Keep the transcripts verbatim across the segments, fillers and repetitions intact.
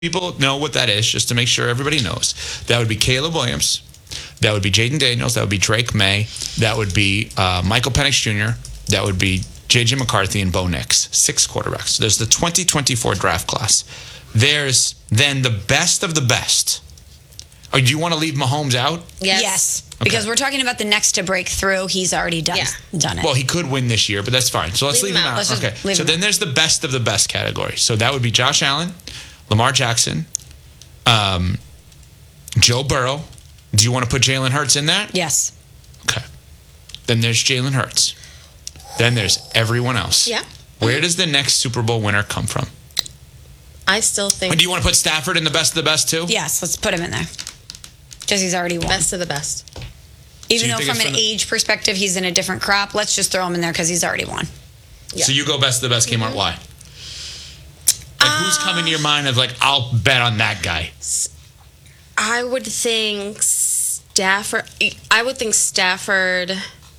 people know what that is, just to make sure everybody knows. That would be Caleb Williams. That would be Jaden Daniels. That would be Drake May. That would be uh, Michael Penix Junior That would be J J McCarthy and Bo Nix. Six quarterbacks. There's the twenty twenty-four draft class. There's then the best of the best. Or do you want to leave Mahomes out? Yes. Yes. Okay. Because we're talking about the next to break through. He's already done, Yeah. done it. Well, he could win this year, but that's fine. So let's leave, Leave him him out. out. Let's just Okay. leave So him then out. there's the best of the best category. So that would be Josh Allen, Lamar Jackson, um, Joe Burrow. Do you want to put Jalen Hurts in that? Yes. Okay. Then there's Jalen Hurts. Then there's everyone else. Yeah. Where does the next Super Bowl winner come from? I still think And do you want to put Stafford in the best of the best too? Yes, let's put him in there. Because he's already won. best of the best. Even you though think from it's an from the- age perspective, he's in a different crop, let's just throw him in there because he's already won. Yeah. So you go best of the best, Kmart. Why? Like who's coming to your mind of like, I'll bet on that guy? I would think Stafford. I would think Stafford,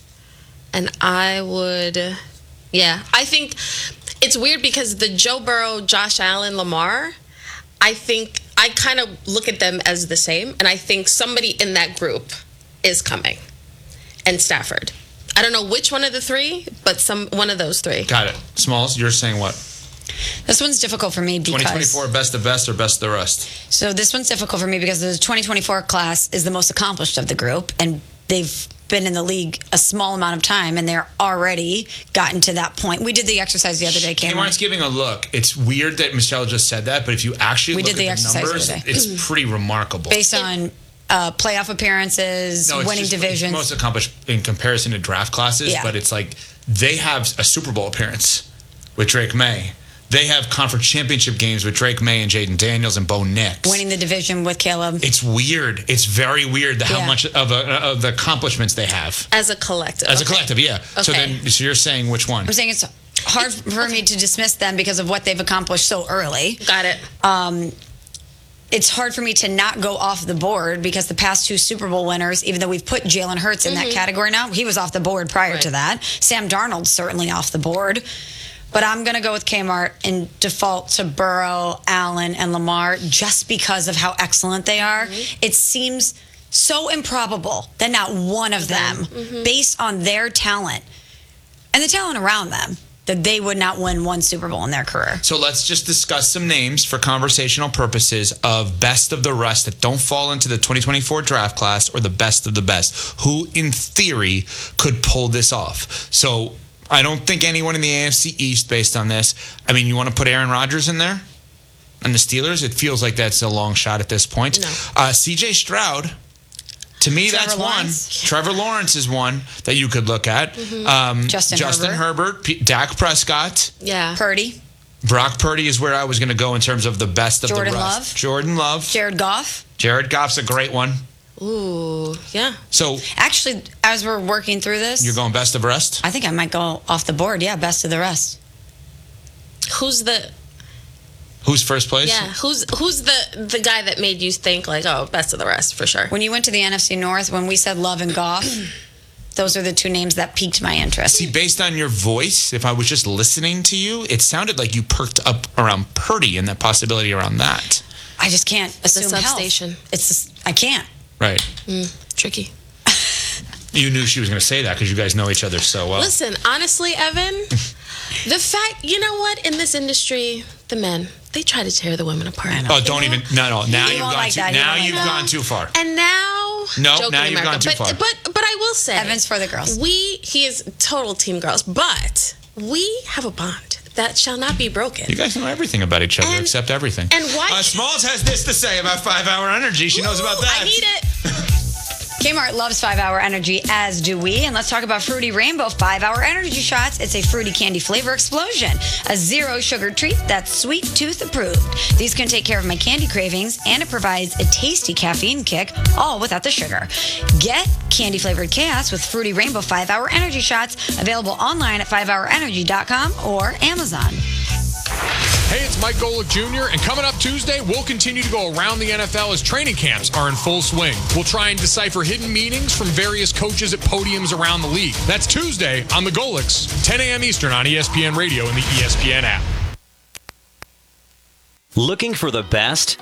and I would, yeah. I think it's weird because the Joe Burrow, Josh Allen, Lamar. I think I kind of look at them as the same, and I think somebody in that group is coming, and Stafford. I don't know which one of the three, but some one of those three. Got it. Smalls, you're saying what? This one's difficult for me because... twenty twenty-four best of best or best of the rest? So this one's difficult for me because the twenty twenty-four class is the most accomplished of the group, and they've been in the league a small amount of time, and they're already gotten to that point. We did the exercise the other day, Cameron. Kmart's giving a look. It's weird that Michelle just said that, but if you actually We look did the at the exercise the numbers, other day. it's pretty remarkable. Based on uh, playoff appearances, No, it's winning just- divisions. It's most accomplished in comparison to draft classes, Yeah. but it's like they have a Super Bowl appearance with Drake May. They have conference championship games with Drake May and Jaden Daniels and Bo Nix. winning the division with Caleb. It's weird. It's very weird the, how Yeah. much of, a, of the accomplishments they have As a collective. as a Okay. collective. Yeah. So Okay. then, so you're saying which one? I'm saying it's hard for me to dismiss them because of what they've accomplished so early. Got it. Um, it's hard for me to not go off the board because the past two Super Bowl winners, even though we've put Jalen Hurts in that category now, he was off the board prior to Right. that. Sam Darnold's certainly off the board. But I'm going to go with Kmart and default to Burrow, Allen, and Lamar just because of how excellent they are. It seems so improbable that not one of them, based on their talent and the talent around them, that they would not win one Super Bowl in their career. So let's just discuss some names for conversational purposes of best of the rest that don't fall into the twenty twenty-four draft class or the best of the best. Who, in theory, could pull this off? So I don't think anyone in the A F C East based on this. I mean, you want to put Aaron Rodgers in there? And the Steelers? It feels like that's a long shot at this point. No. Uh, C J Stroud. To me, Trevor that's Lawrence. one. Trevor Lawrence is one that you could look at. Um, Justin Justin Herbert, P- Dak Prescott. Yeah. Purdy, Brock Purdy is where I was going to go in terms of the best of Jordan the rest. Love. Jordan Love. Jared Goff. Jared Goff's a great one. Ooh, yeah. So Actually, as we're working through this, you're going best of rest? I think I might go off the board. Yeah, best of the rest. Who's the Who's first place? yeah? Who's who's the the guy that made you think like, oh, best of the rest for sure? When you went to the N F C North, when we said Love and Goff, those are the two names that piqued my interest. See, based on your voice, if I was just listening to you, it sounded like you perked up around Purdy and that possibility around that. I just can't It's a assume health. substation. It's just, I can't. Right. Tricky. You knew she was going to say that because you guys know each other so well. Listen, honestly, Evan, the fact, you know what, in this industry, the men, they try to tear the women apart. Oh, don't even. No, no. Now He you've won't gone like too. that. He Now won't you've like gone too far. And now, No, joking now you've America, gone too but, far. But but I will say, Evans for the girls. We he is total team girls, but we have a bond that shall not be broken. You guys know everything about each other And- except everything. and why- Uh, Smalls has this to say about Five Hour Energy. She knows about Ooh, that. I need it. Kmart loves five hour Energy, as do we. And let's talk about Fruity Rainbow five hour Energy Shots. It's a fruity candy flavor explosion. A zero sugar treat that's sweet tooth approved. These can take care of my candy cravings, and it provides a tasty caffeine kick, all without the sugar. Get candy flavored chaos with Fruity Rainbow five hour Energy Shots, available online at five hour energy dot com or Amazon. Hey, it's Mike Golick Junior, and coming up Tuesday, we'll continue to go around the N F L as training camps are in full swing. We'll try and decipher hidden meanings from various coaches at podiums around the league. That's Tuesday on the Golicks, ten a.m. Eastern on E S P N Radio and the E S P N app. Looking for the best?